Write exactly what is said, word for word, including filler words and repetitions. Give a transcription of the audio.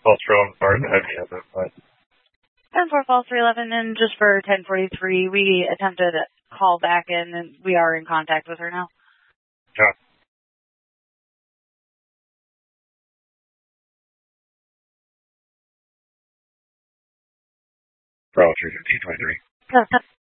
False Rowan, sorry to have you have it. ten four False three eleven, and just for ten forty-three, we attempted a call back in, and we are in contact with her now. Yeah. Bravo three fifteen twenty-three.